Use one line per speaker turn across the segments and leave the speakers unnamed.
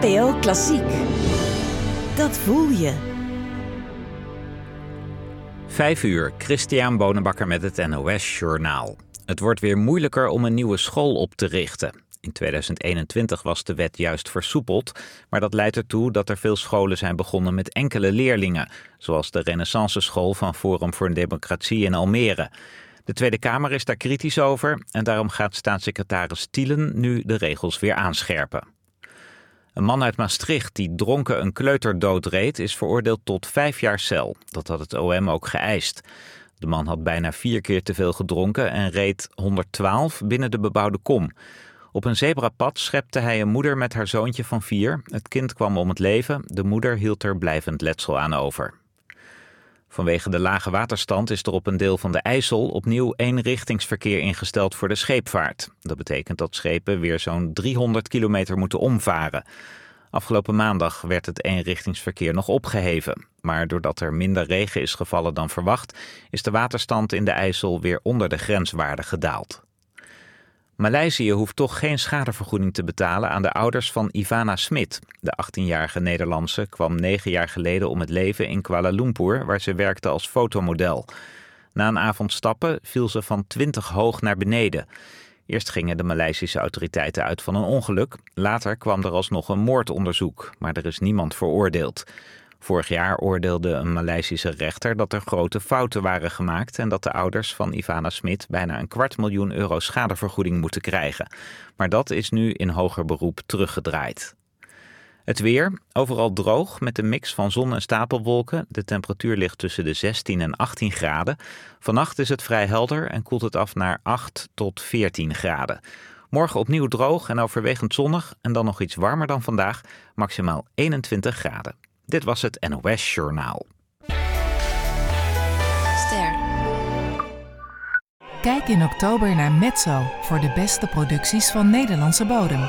NPO Klassiek. Dat voel je.
5:00, Christian Bonenbakker met het NOS Journaal. Het wordt weer moeilijker om een nieuwe school op te richten. In 2021 was de wet juist versoepeld, maar dat leidt ertoe dat er veel scholen zijn begonnen met enkele leerlingen, zoals de Renaissance School van Forum voor Democratie in Almere. De Tweede Kamer is daar kritisch over en daarom gaat staatssecretaris Thielen nu de regels weer aanscherpen. Een man uit Maastricht die dronken een kleuter doodreed is veroordeeld tot 5 jaar cel. Dat had het OM ook geëist. De man had bijna 4 keer te veel gedronken en reed 112 binnen de bebouwde kom. Op een zebrapad schepte hij een moeder met haar zoontje van 4. Het kind kwam om het leven. De moeder hield er blijvend letsel aan over. Vanwege de lage waterstand is er op een deel van de IJssel opnieuw eenrichtingsverkeer ingesteld voor de scheepvaart. Dat betekent dat schepen weer zo'n 300 kilometer moeten omvaren. Afgelopen maandag werd het eenrichtingsverkeer nog opgeheven. Maar doordat er minder regen is gevallen dan verwacht, is de waterstand in de IJssel weer onder de grenswaarde gedaald. Maleisië hoeft toch geen schadevergoeding te betalen aan de ouders van Ivana Smit. De 18-jarige Nederlandse kwam 9 jaar geleden om het leven in Kuala Lumpur, waar ze werkte als fotomodel. Na een avond stappen viel ze van 20 hoog naar beneden. Eerst gingen de Maleisische autoriteiten uit van een ongeluk. Later kwam er alsnog een moordonderzoek, maar er is niemand veroordeeld. Vorig jaar oordeelde een Maleisische rechter dat er grote fouten waren gemaakt en dat de ouders van Ivana Smit bijna €250.000 schadevergoeding moeten krijgen. Maar dat is nu in hoger beroep teruggedraaid. Het weer, overal droog met een mix van zon en stapelwolken. De temperatuur ligt tussen de 16 en 18 graden. Vannacht is het vrij helder en koelt het af naar 8 tot 14 graden. Morgen opnieuw droog en overwegend zonnig en dan nog iets warmer dan vandaag, maximaal 21 graden. Dit was het NOS Journaal.
Ster. Kijk in oktober naar Mezzo voor de beste producties van Nederlandse bodem.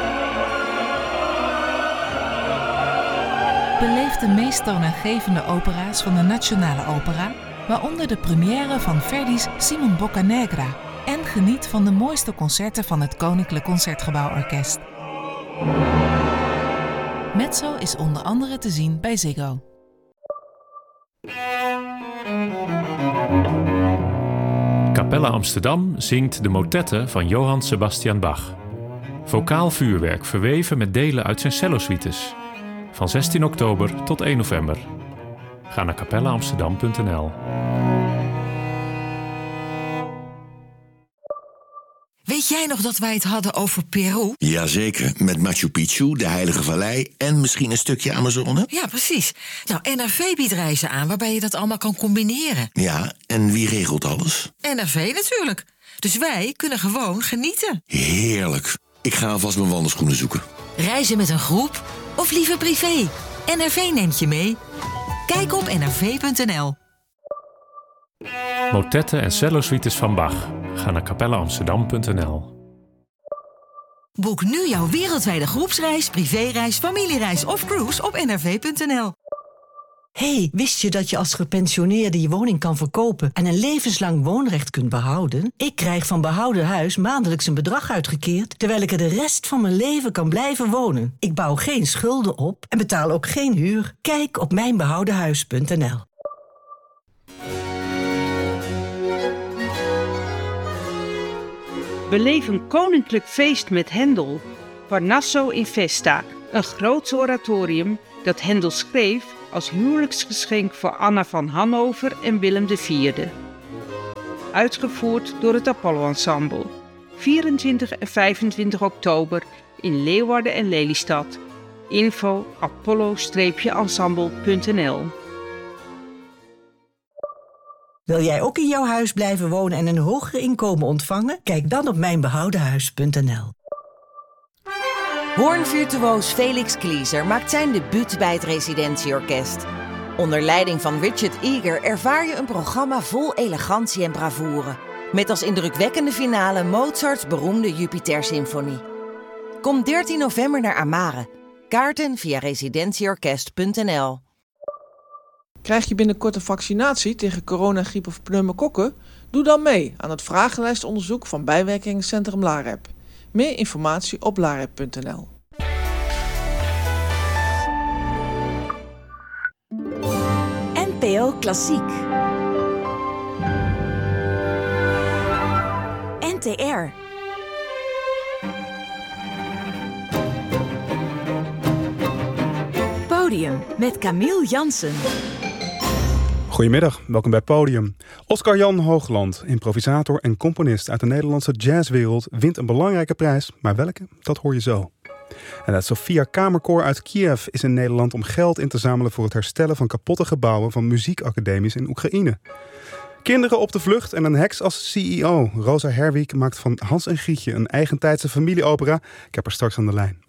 Beleef de meest toonaangevende opera's van de Nationale Opera, waaronder de première van Verdi's Simon Boccanegra, en geniet van de mooiste concerten van het Koninklijk Concertgebouworkest. Mezzo is onder andere te zien bij Ziggo.
Capella Amsterdam zingt de motetten van Johann Sebastian Bach. Vocaal vuurwerk verweven met delen uit zijn cellosuites. Van 16 oktober tot 1 november. Ga naar capellaamsterdam.nl.
Weet jij nog dat wij het hadden over Peru?
Jazeker, met Machu Picchu, de Heilige Vallei en misschien een stukje Amazone.
Ja, precies. Nou, NRV biedt reizen aan waarbij je dat allemaal kan combineren.
Ja, en wie regelt alles?
NRV natuurlijk. Dus wij kunnen gewoon genieten.
Heerlijk. Ik ga alvast mijn wandelschoenen zoeken.
Reizen met een groep of liever privé? NRV neemt je mee. Kijk op nrv.nl.
Motetten en cellosuites van Bach. Ga naar capellaamsterdam.nl.
Boek nu jouw wereldwijde groepsreis, privéreis, familiereis of cruise op nrv.nl.
Hey, wist je dat je als gepensioneerde je woning kan verkopen en een levenslang woonrecht kunt behouden? Ik krijg van Behouden Huis maandelijks een bedrag uitgekeerd, terwijl ik er de rest van mijn leven kan blijven wonen. Ik bouw geen schulden op en betaal ook geen huur. Kijk op mijnbehoudenhuis.nl.
Beleef een koninklijk feest met Händel. Parnasso in Festa, een groots oratorium dat Händel schreef als huwelijksgeschenk voor Anna van Hannover en Willem IV. Uitgevoerd door het Apollo Ensemble. 24 en 25 oktober in Leeuwarden en Lelystad. Info apollo-ensemble.nl.
Wil jij ook in jouw huis blijven wonen en een hoger inkomen ontvangen? Kijk dan op mijnbehoudenhuis.nl.
Hoornvirtuoos Felix Klieser maakt zijn debuut bij het Residentieorkest. Onder leiding van Richard Eager ervaar je een programma vol elegantie en bravoure. Met als indrukwekkende finale Mozarts beroemde Jupiter-symfonie. Kom 13 november naar Amare. Kaarten via residentieorkest.nl.
Krijg je binnenkort een vaccinatie tegen corona, griep of pneumokokken? Doe dan mee aan het vragenlijstonderzoek van Bijwerkingencentrum LAREP. Meer informatie op larep.nl.
Radio Klassiek. NTR. Podium met Camille Jansen.
Goedemiddag, welkom bij Podium. Oscar-Jan Hoogland, improvisator en componist uit de Nederlandse jazzwereld, wint een belangrijke prijs. Maar welke? Dat hoor je zo. En het Sofia Kamerkoor uit Kiev is in Nederland om geld in te zamelen voor het herstellen van kapotte gebouwen van muziekacademies in Oekraïne. Kinderen op de vlucht en een heks als CEO. Rosa Herwig maakt van Hans en Grietje een eigentijdse familieopera. Ik heb haar straks aan de lijn.